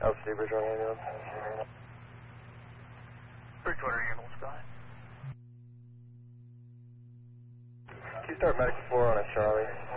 LC Bridgewater ambulance. Bridgewater ambulance, go ahead. Can you start medical 4 on a Charlie?